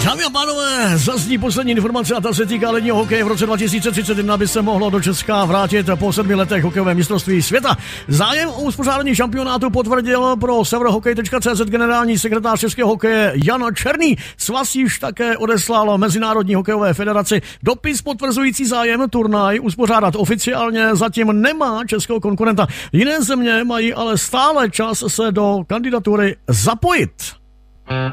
Dámy a pánové, zazní poslední informace a ta se týká ledního hokeje. V roce 2031 by se mohlo do Česka vrátit po 7 letech hokejové mistrovství světa. Zájem o uspořádání šampionátu potvrdil pro severohokej.cz generální sekretář českého hokeje Jan Černý. Svaz již také odeslal Mezinárodní hokejové federaci dopis potvrzující zájem. Turnaj uspořádat oficiálně zatím nemá českého konkurenta. Jiné země mají ale stále čas se do kandidatury zapojit.